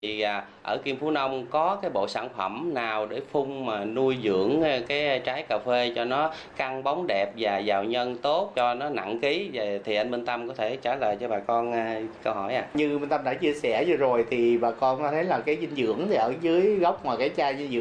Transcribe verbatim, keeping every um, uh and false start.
Thì à, ở Kim Phú Nông có cái bộ sản phẩm nào để phun mà nuôi dưỡng ờ, cái trái cà phê cho nó căng bóng đẹp và giàu nhân tốt, cho nó nặng ký về thì anh Minh Tâm có thể trả lời cho bà con à, câu hỏi à. Như Minh Tâm đã chia sẻ vừa rồi thì bà con thấy là cái dinh dưỡng thì ở dưới gốc ngoài cái chai dinh dưỡng